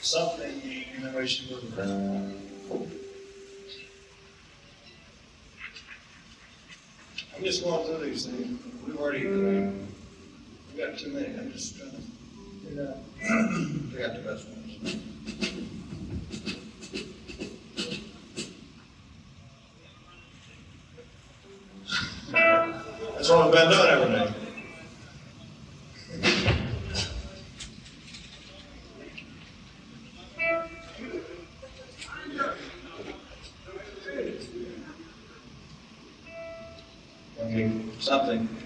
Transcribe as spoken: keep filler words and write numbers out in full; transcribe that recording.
something in the way she moved around. I'm just going through these things. We've already, uh, we got too many. I'm just trying to figure out, figure out the best ones. That's what I've been doing every day. Okay, something.